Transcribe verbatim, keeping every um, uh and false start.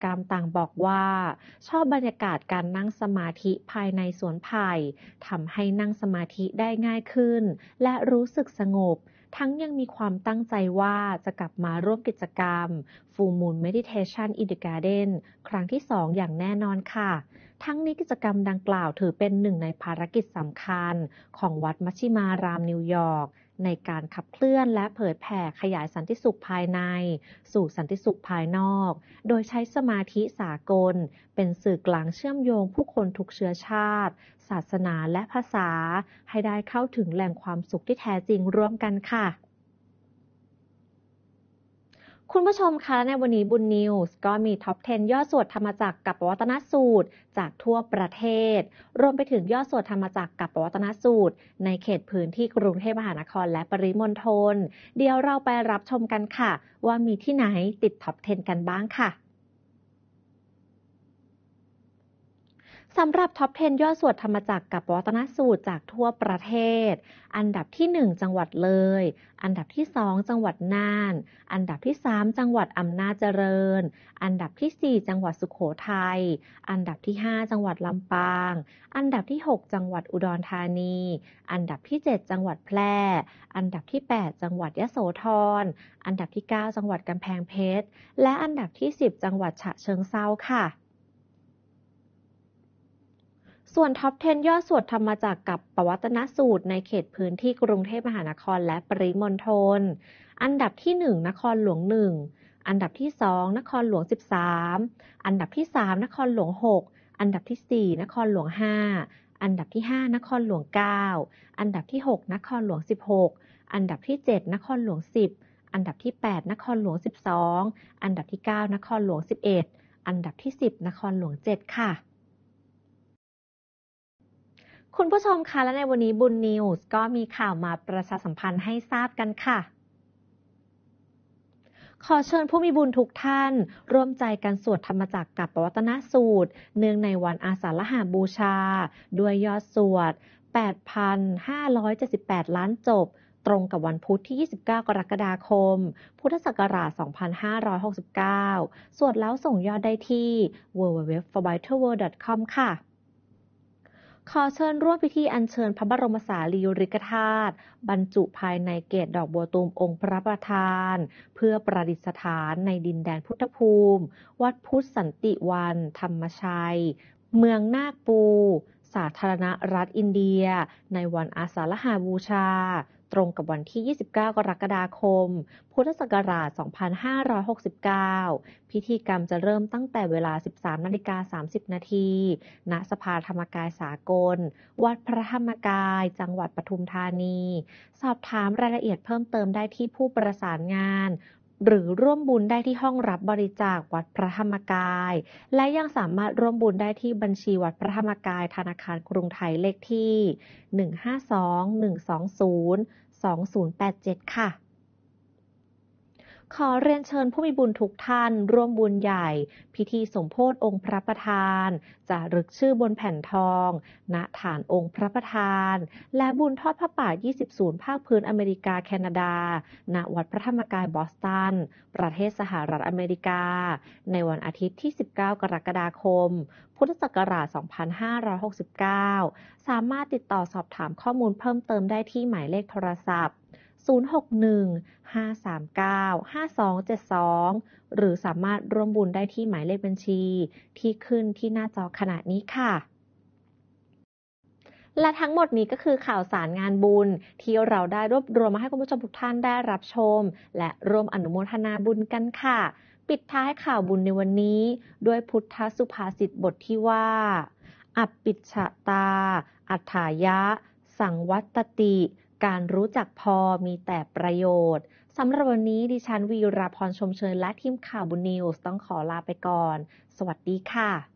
กรรมต่างบอกว่าชอบบรรยากาศการนั่งสมาธิภายในสวนไผ่ทำให้นั่งสมาธิได้ง่ายขึ้นและรู้สึกสงบทั้งยังมีความตั้งใจว่าจะกลับมาร่วมกิจกรรม Full Moon Meditation in the Garden ครั้งที่สองอย่างแน่นอนค่ะทั้งนี้กิจกรรมดังกล่าวถือเป็นหนึ่งในภารกิจสำคัญของวัดมัชชิมารามนิวยอร์กในการขับเคลื่อนและเผยแผ่ขยายสันติสุขภายในสู่สันติสุขภายนอกโดยใช้สมาธิสากลเป็นสื่อกลางเชื่อมโยงผู้คนทุกเชื้อชาติศาสนาและภาษาให้ได้เข้าถึงแหล่งความสุขที่แท้จริงร่วมกันค่ะคุณผู้ชมคะในวันนี้บุญนิวส์ก็มีท็อปสิบยอดสวดธรรมจักรกับปวัตนสูตรจากทั่วประเทศรวมไปถึงยอดสวดธรรมจักรกับปวัตนสูตรในเขตพื้นที่กรุงเทพมหานครและปริมณฑลเดี๋ยวเราไปรับชมกันค่ะว่ามีที่ไหนติดท็อปสิบกันบ้างค่ะสำหรับท็อปสิบยอดสวดธรรมจักรกับปวัตนสูตรจากทั่วประเทศอันดับที่หนึ่งจังหวัดเลยอันดับที่สองจังหวัดน่านอันดับที่สามจังหวัดอำนาจเจริญอันดับที่สี่จังหวัดสุโขทัยอันดับที่ห้าจังหวัดลำปางอันดับที่หกจังหวัดอุดรธานีอันดับที่เจ็ดจังหวัดแพร่อันดับที่แปดจังหวัดยโสธรอันดับที่เก้าจังหวัดกำแพงเพชรและอันดับที่สิบจังหวัดฉะเชิงเทราค่ะส่วนท็อปสิบยอดสวดธรรมจักรกับปวัตนสูตรในเขตพื้นที่กรุงเทพมหานครและปริมณฑลอันดับที่หนึ่งนครหลวงหนึ่งอันดับที่สองนครหลวงสิบสามอันดับที่สามนครหลวงหกอันดับที่สี่นครหลวงห้าอันดับที่ห้านครหลวงเก้าอันดับที่หกนครหลวงสิบหกอันดับที่เจ็ดนครหลวงสิบอันดับที่แปดนครหลวงสิบสองอันดับที่เก้านครหลวงสิบเอ็ดอันดับที่สิบนครหลวงเจ็ดค่ะคุณผู้ชมคะและในวันนี้บุญนิวส์ก็มีข่าวมาประชาสัมพันธ์ให้ทราบกันค่ะขอเชิญผู้มีบุญทุกท่านร่วมใจกันสวดธรรมจักรกับปวัตนสูตรเนื่องในวันอาสาฬหบูชาด้วยยอดสวด แปดพันห้าร้อยเจ็ดสิบแปด ล้านจบตรงกับวันพุธที่ยี่สิบเก้ากรกฎาคมพุทธศักราชสองพันห้าร้อยหกสิบเก้าสวดแล้วส่งยอดได้ที่ ดับเบิลยู ดับเบิลยู ดับเบิลยู ดอท ฟอร์ ไบเทิล เวิลด์ ดอท คอม ค่ะขอเชิญร่วมพิธีอัญเชิญพระบรมสารีริกธาตุบรรจุภายในเกศดอกบัวตูมองค์พระประธานเพื่อประดิษฐานในดินแดนพุทธภูมิวัดพุทธสันติวันธรรมชัยเมืองนาคปูสาธารณรัฐอินเดียในวันอาสาฬหบูชาตรงกับวันที่ยี่สิบเก้ากรกฎาคมพุทธศักราชสองพันห้าร้อยหกสิบเก้าพิธีกรรมจะเริ่มตั้งแต่เวลา สิบสามนาฬิกาสามสิบ นาทีณสภาธรรมกายสากลวัดพระธรรมกายจังหวัดปทุมธานีสอบถามรายละเอียดเพิ่มเติมได้ที่ผู้ประสานงานหรือร่วมบุญได้ที่ห้องรับบริจาควัดพระธรรมกายและยังสามารถร่วมบุญได้ที่บัญชีวัดพระธรรมกายธนาคารกรุงไทยเลขที่หนึ่ง ห้า สอง หนึ่ง สอง ศูนย์ สอง ศูนย์ แปด เจ็ดค่ะขอเรียนเชิญผู้มีบุญทุกท่านร่วมบุญใหญ่พิธีสมโภชองค์พระประธานจะรึกชื่อบนแผ่นทองณฐานองค์พระประธานและบุญทอดผ้าป่ายี่สิบศูนย์ภาคพื้นอเมริกาแคนาดาณวัดพระธรรมกายบอสตันประเทศสหรัฐอเมริกาในวันอาทิตย์ที่สิบเก้ากรกฎาคมพุทธศักราชสองพันห้าร้อยหกสิบเก้าสามารถติดต่อสอบถามข้อมูลเพิ่มเติมได้ที่หมายเลขโทรศัพท์ศูนย์ หก หนึ่ง ห้า สาม เก้า ห้า สอง เจ็ด สองหรือสามารถร่วมบุญได้ที่หมายเลขบัญชีที่ขึ้นที่หน้าจอขณะนี้ค่ะและทั้งหมดนี้ก็คือข่าวสารงานบุญที่เราได้รวบรวมมาให้คุณผู้ชมทุกท่านได้รับชมและร่วมอนุโมทนาบุญกันค่ะปิดท้ายข่าวบุญในวันนี้ด้วยพุทธสุภาษิตบทที่ว่าอัปปิชชตาอัฏฐายะสังวัตติการรู้จักพอมีแต่ประโยชน์สำหรับวันนี้ดิฉันวีราพรชมเชยและทีมข่าวบุญนิวส์ต้องขอลาไปก่อนสวัสดีค่ะ